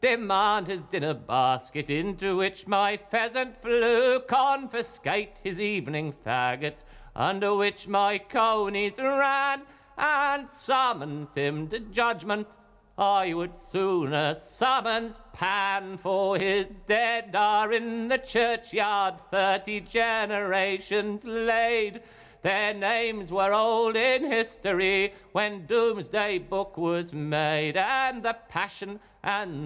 demand his dinner basket, into which my pheasant flew, confiscate his evening faggot, under which my conies ran, and summons him to judgment. I would sooner summons Pan, for his dead are in the churchyard 30 generations laid. Their names were old in history when Doomsday Book was made, and the Passion and